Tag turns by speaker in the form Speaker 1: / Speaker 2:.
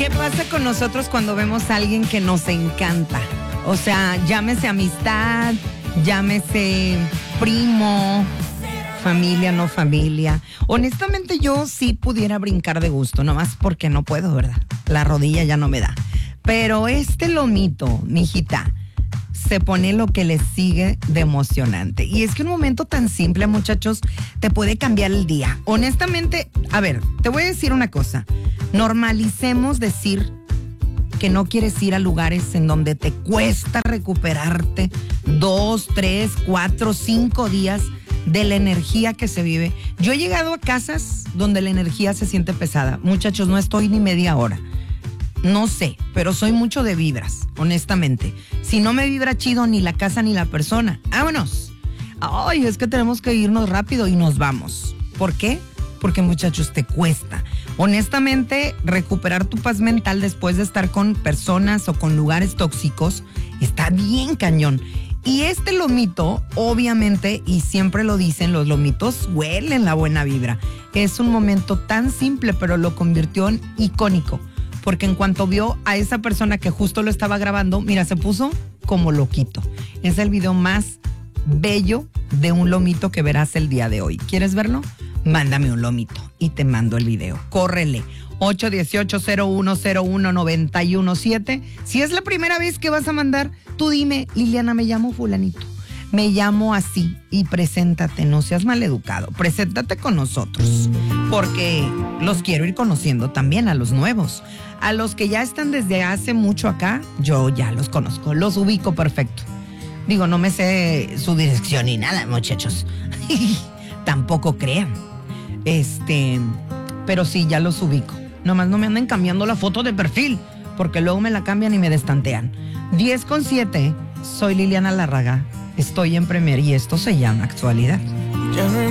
Speaker 1: ¿Qué pasa con nosotros cuando vemos a alguien que nos encanta? O sea, llámese amistad, llámese primo, familia, no familia. Honestamente, yo sí pudiera brincar de gusto, nomás porque no puedo, ¿verdad? La rodilla ya no me da. Pero este lomito, mijita, se pone lo que le sigue de emocionante. Y es que un momento tan simple, muchachos, te puede cambiar el día. Honestamente, a ver, te voy a decir una cosa. Normalicemos decir que no quieres ir a lugares en donde te cuesta recuperarte 2, 3, 4, 5 días de la energía que se vive. Yo he llegado a casas donde la energía se siente pesada. Muchachos, no estoy ni media hora. No sé, pero soy mucho de vibras, honestamente. Si no me vibra chido ni la casa ni la persona, vámonos. Ay, es que tenemos que irnos rápido y nos vamos. ¿Por qué? Porque, muchachos, te cuesta. Honestamente, recuperar tu paz mental después de estar con personas o con lugares tóxicos está bien cañón. Y este lomito, obviamente, y siempre lo dicen, los lomitos huelen la buena vibra. Es un momento tan simple, pero lo convirtió en icónico. Porque en cuanto vio a esa persona que justo lo estaba grabando, mira, se puso como loquito. Es el video más bello de un lomito que verás el día de hoy. ¿Quieres verlo? Mándame un lomito y te mando el video. Córrele. 818-0101-917. Si es la primera vez que vas a mandar, tú dime, Liliana, me llamo fulanito. Me llamo así y preséntate, no seas maleducado. Preséntate con nosotros, porque los quiero ir conociendo también a los nuevos. A los que ya están desde hace mucho acá, yo ya los conozco, los ubico perfecto. Digo, no me sé su dirección ni nada, muchachos. Tampoco crean. Pero sí, ya los ubico. Nomás no me anden cambiando la foto de perfil, porque luego me la cambian y me destantean. 10:07, soy Liliana Larraga. Estoy en Premier y esto se llama Actualidad.